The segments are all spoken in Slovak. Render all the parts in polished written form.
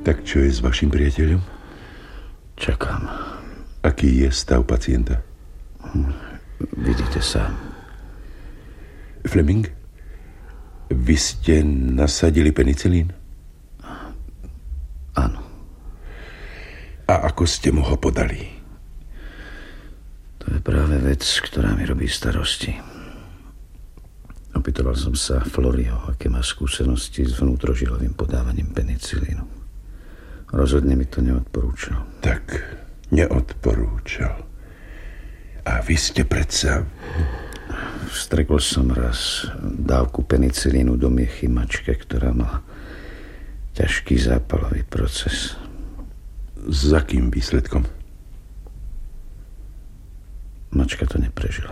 Tak čo je s vašim priateľom? Čakám. Aký je stav pacienta? Vidíte sám. Fleming, vy ste nasadili penicilín? Áno. A ako ste mu ho podali? To je práve vec, ktorá mi robí starosti. Opýtoval som sa Floriho, aké má skúsenosti s vnútrožilovým podávaním penicilínu. Rozhodne mi to neodporúčal. Tak, neodporúčal. A vy ste predsa... Vstrekol som raz dávku penicilínu do miechy mačke, ktorá mala ťažký zápalový proces. S akým výsledkom? Mačka to neprežila.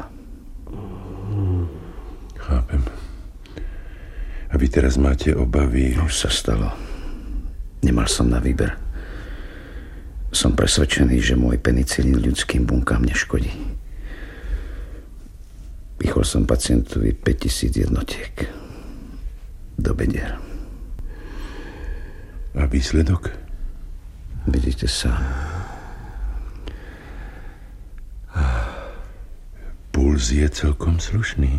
Chápem. A vy teraz máte obavy? Už sa stalo. Nemal som na výber. Som presvedčený, že môj penicilín ľudským bunkám neškodí. Pichol som pacientovi 5000 jednotiek do bedier. A výsledok? Vidíte sám. Puls je celkom slušný.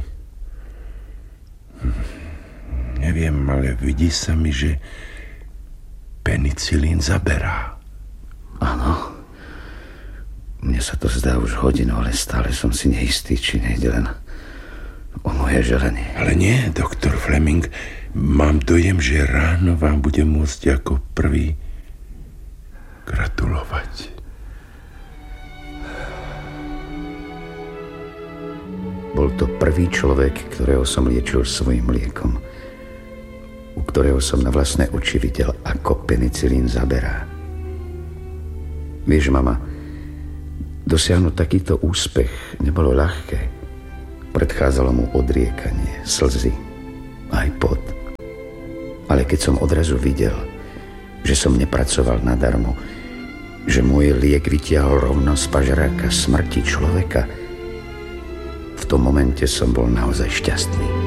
Neviem, ale vidí sa mi, že penicilín zaberá. Áno. Mne sa to zdá už hodinu, ale stále som si neistý, či nejde len o moje želenie. Ale nie, doktor Fleming. Mám dojem, že ráno vám budem môcť ako prvý gratulovať. Bol to prvý človek, ktorého som liečil svojim liekom. U ktorého som na vlastné oči videl, ako penicilín zaberá. Vieš, mama, dosiahnuť takýto úspech nebolo ľahké. Predchádzalo mu odriekanie, slzy, aj pot. Ale keď som odrazu videl, že som nepracoval nadarmo, že môj liek vytiahol rovno z pažeráka smrti človeka, v tom momente som bol naozaj šťastný.